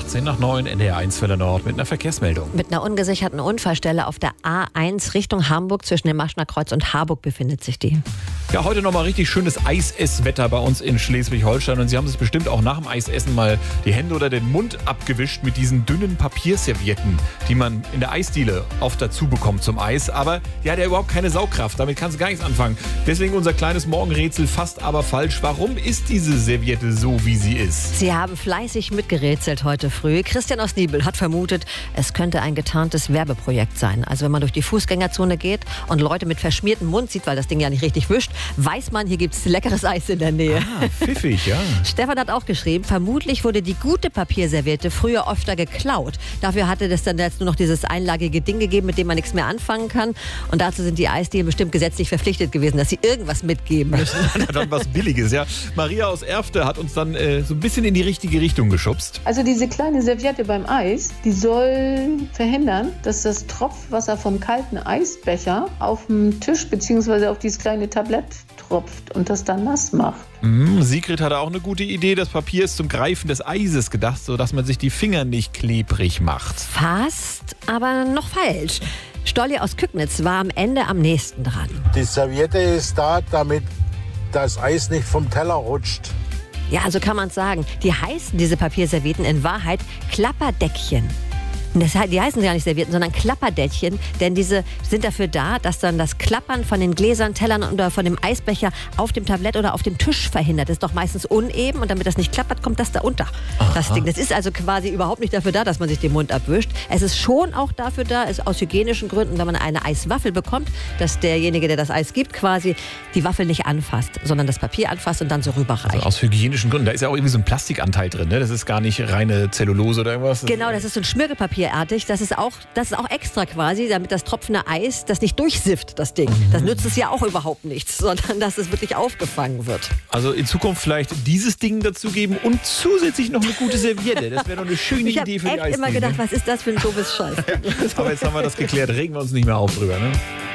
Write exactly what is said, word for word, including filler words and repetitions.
achtzehn nach neun, N D R eins Welle Nord mit einer Verkehrsmeldung. Mit einer ungesicherten Unfallstelle auf der A eins Richtung Hamburg zwischen dem Maschner Kreuz und Harburg befindet sich die. Ja, heute nochmal richtig schönes Eisesswetter bei uns in Schleswig-Holstein. Und Sie haben sich bestimmt auch nach dem Eisessen mal die Hände oder den Mund abgewischt mit diesen dünnen Papierservietten, die man in der Eisdiele oft dazu bekommt zum Eis. Aber die hat ja überhaupt keine Saugkraft. Damit kannst du gar nichts anfangen. Deswegen unser kleines Morgenrätsel, fast aber falsch. Warum ist diese Serviette so, wie sie ist? Sie haben fleißig mitgerätselt heute früh. Christian aus Niebel hat vermutet, es könnte ein getarntes Werbeprojekt sein. Also wenn man durch die Fußgängerzone geht und Leute mit verschmiertem Mund sieht, weil das Ding ja nicht richtig wischt, weiß man, hier gibt es leckeres Eis in der Nähe. Ah, pfiffig, ja. Stefan hat auch geschrieben, vermutlich wurde die gute Papierserviette früher öfter geklaut. Dafür hatte es dann jetzt nur noch dieses einlagige Ding gegeben, mit dem man nichts mehr anfangen kann. Und dazu sind die Eisdielen bestimmt gesetzlich verpflichtet gewesen, dass sie irgendwas mitgeben müssen. Dann was Billiges, ja. Maria aus Erfte hat uns dann äh, so ein bisschen in die richtige Richtung geschubst. Also diese kleine Serviette beim Eis, die soll verhindern, dass das Tropfwasser vom kalten Eisbecher auf dem Tisch bzw. auf dieses kleine Tablett tropft und das dann nass macht. Mm, Sigrid hatte auch eine gute Idee. Das Papier ist zum Greifen des Eises gedacht, sodass man sich die Finger nicht klebrig macht. Fast, aber noch falsch. Stolli aus Kügnitz war am Ende am nächsten dran. Die Serviette ist da, damit das Eis nicht vom Teller rutscht. Ja, so kann man es sagen. Die heißen diese Papierservietten in Wahrheit Klapperdeckchen. Das, die heißen gar nicht Servietten, sondern Klapperdeckchen, denn diese sind dafür da, dass dann das Klappern von den Gläsern, Tellern oder von dem Eisbecher auf dem Tablett oder auf dem Tisch verhindert. Das ist doch meistens uneben und damit das nicht klappert, kommt das da unter. Das Ding. Das ist also quasi überhaupt nicht dafür da, dass man sich den Mund abwischt. Es ist schon auch dafür da, ist aus hygienischen Gründen, wenn man eine Eiswaffel bekommt, dass derjenige, der das Eis gibt, quasi die Waffel nicht anfasst, sondern das Papier anfasst und dann so rüberreicht. Also aus hygienischen Gründen. Da ist ja auch irgendwie so ein Plastikanteil drin, ne? Das ist gar nicht reine Zellulose oder irgendwas. Genau, das ist so ein Schmirgelpapier. Das ist auch, das ist auch extra quasi, damit das tropfende Eis das nicht durchsifft, das Ding. Das nützt es ja auch überhaupt nichts, sondern dass es wirklich aufgefangen wird. Also in Zukunft vielleicht dieses Ding dazugeben und zusätzlich noch eine gute Serviette. Das wäre doch eine schöne ich Idee für die Eisdiele. Ich habe Eisdiele. immer gedacht, was ist das für ein doofes Scheiß. Ja, aber jetzt haben wir das geklärt. Regen wir uns nicht mehr auf drüber, ne?